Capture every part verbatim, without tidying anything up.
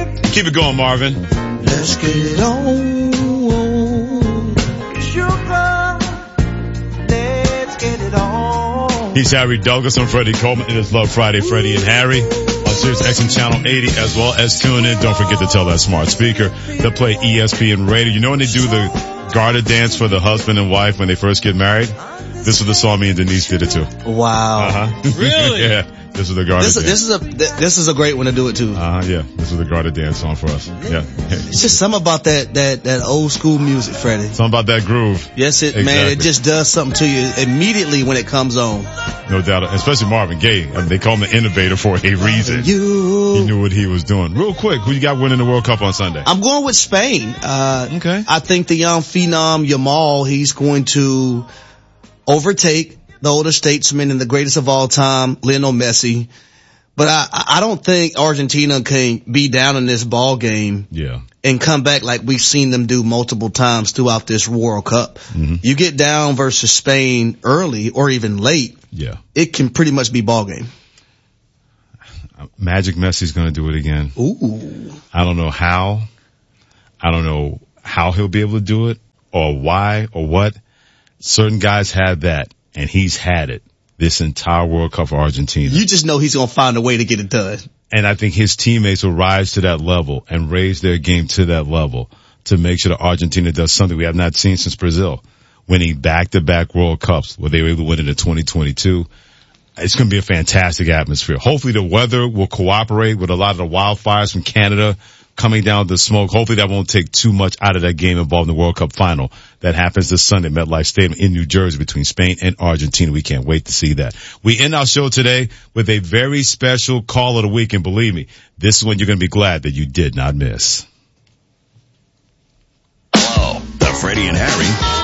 Keep it going, Marvin. Let's get it on. Sugar. Let's get it on. He's Harry Douglas. I'm Freddie Coleman. It is Love Friday, Freddie and Harry. On Sirius X M Channel eighty, as well as tune in. Don't forget to tell that smart speaker to play E S P N Radio. You know when they do the garter dance for the husband and wife when they first get married? This was the song me and Denise did it too. Wow. Uh-huh. Really? Yeah. This is the garter this, dance. This is a this is a great one to do it too. Uh-huh, yeah. This is the garter dance song for us. Yeah. It's just something about that that that old school music, Freddie. Something about that groove. Yes, it exactly. man, it just does something to you immediately when it comes on. No doubt. Especially Marvin Gaye. I mean, they call him the innovator for a reason. You. He knew what he was doing. Real quick, who you got winning the World Cup on Sunday? I'm going with Spain. Uh, okay. I think the young phenom Yamal, he's going to overtake the older statesman and the greatest of all time, Lionel Messi. But I, I don't think Argentina can be down in this ball game yeah. and come back like we've seen them do multiple times throughout this World Cup. Mm-hmm. You get down versus Spain early or even late, yeah, it can pretty much be ball game. Magic Messi's going to do it again. Ooh. I don't know how. I don't know how he'll be able to do it or why or what. Certain guys had that, and he's had it this entire World Cup for Argentina. You just know he's going to find a way to get it done. And I think his teammates will rise to that level and raise their game to that level to make sure that Argentina does something we have not seen since Brazil, winning back-to-back World Cups where they were able to win it in twenty twenty-two. It's going to be a fantastic atmosphere. Hopefully the weather will cooperate with a lot of the wildfires from Canada coming down the smoke. Hopefully that won't take too much out of that game involved in the World Cup final that happens this Sunday at MetLife Stadium in New Jersey between Spain and Argentina. We can't wait to see that. We end our show today with a very special call of the week, and believe me, this is when you're going to be glad that you did not miss. Hello, the Freddie and Harry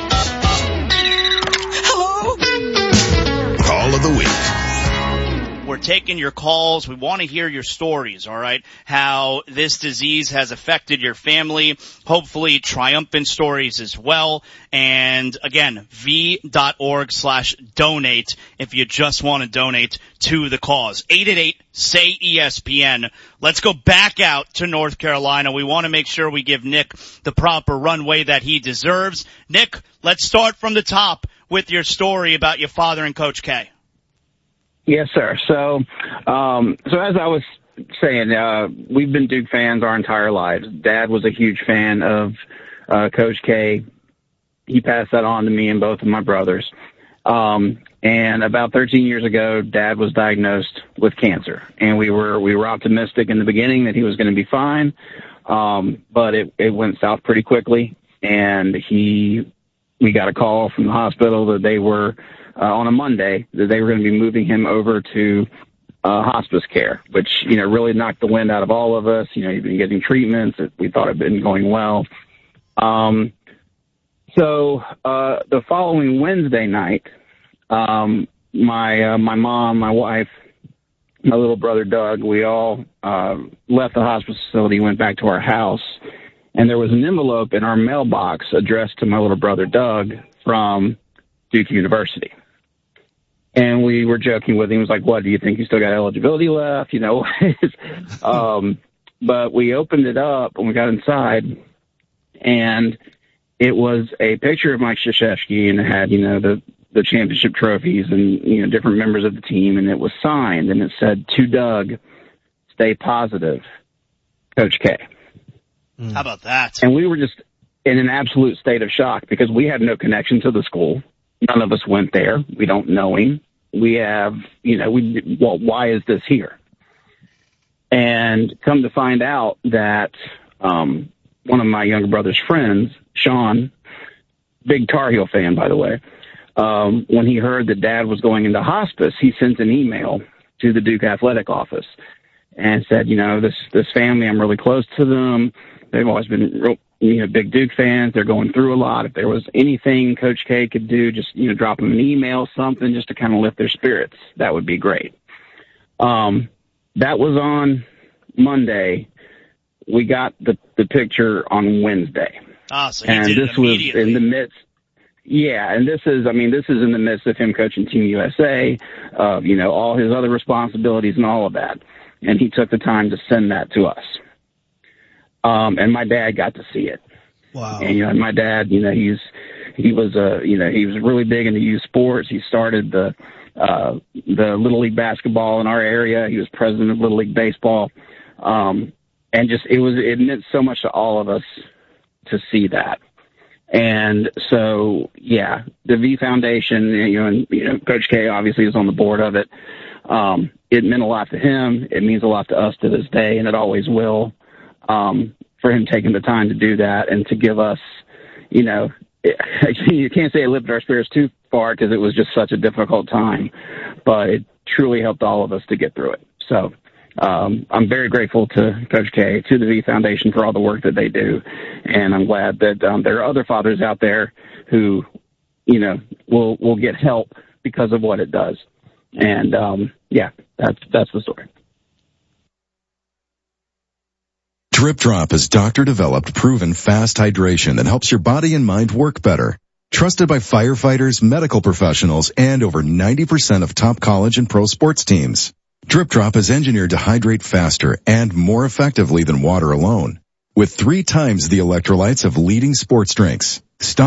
Hello. Call of the Week. We're taking your calls. We want to hear your stories, all right? How this disease has affected your family. Hopefully triumphant stories as well. And again, v.org slash donate if you just want to donate to the cause. eight eight eight, S A Y, E S P N. Let's go back out to North Carolina. We want to make sure we give Nick the proper runway that he deserves. Nick, let's start from the top with your story about your father and Coach K. Yes, sir. So, um, so as I was saying, uh, we've been Duke fans our entire lives. Dad was a huge fan of, uh, Coach K. He passed that on to me and both of my brothers. Um, and about thirteen years ago, Dad was diagnosed with cancer, and we were, we were optimistic in the beginning that he was going to be fine. Um, but it, it went south pretty quickly, and he, we got a call from the hospital that they were, Uh, on a Monday, that they were going to be moving him over to uh, hospice care, which, you know, really knocked the wind out of all of us. You know, he'd been getting treatments that we thought had been going well. Um, so uh, the following Wednesday night, um, my uh, my mom, my wife, my little brother Doug, we all uh, left the hospice facility, went back to our house, and there was an envelope in our mailbox addressed to my little brother Doug from Duke University. And we were joking with him. He was like, what, do you think you still got eligibility left? You know, um, but we opened it up and we got inside, and it was a picture of Mike Krzyzewski, and it had, you know, the, the championship trophies and, you know, different members of the team. And it was signed, and it said, to Doug, stay positive, Coach K. How about that? And we were just in an absolute state of shock because we had no connection to the school. None of us went there. We don't know him. We have, you know, we, well, why is this here? And come to find out that um, one of my younger brother's friends, Sean, big Tar Heel fan, by the way, um, when he heard that Dad was going into hospice, he sent an email to the Duke athletic office and said, you know, this, this family, I'm really close to them. They've always been real, you know, big Duke fans. They're going through a lot. If there was anything Coach K could do, just, you know, drop them an email, something just to kind of lift their spirits, that would be great. Um, that was on Monday. We got the, the picture on Wednesday. Ah, so he and did this it was immediately. in the midst. Yeah, and this is, I mean, this is in the midst of him coaching Team U S A, uh, you know, all his other responsibilities and all of that. And he took the time to send that to us. Um, and my dad got to see it. Wow. And, you know, and my dad, you know, he's, he was, uh, you know, he was really big into youth sports. He started the, uh, the Little League basketball in our area. He was president of Little League baseball. Um, and just, it was, it meant so much to all of us to see that. And so, yeah, the V Foundation, you know, and, you know, Coach K obviously is on the board of it. Um, it meant a lot to him. It means a lot to us to this day, and it always will, um, for him taking the time to do that and to give us, you know, it, you can't say it lifted our spirits too far because it was just such a difficult time, but it truly helped all of us to get through it. So, um, I'm very grateful to Coach K, to the V Foundation for all the work that they do. And I'm glad that, um, there are other fathers out there who, you know, will, will get help because of what it does. And, um, yeah, that's, that's the story. Drip Drop is doctor-developed, proven fast hydration that helps your body and mind work better. Trusted by firefighters, medical professionals, and over ninety percent of top college and pro sports teams. Drip Drop is engineered to hydrate faster and more effectively than water alone, with three times the electrolytes of leading sports drinks. Stop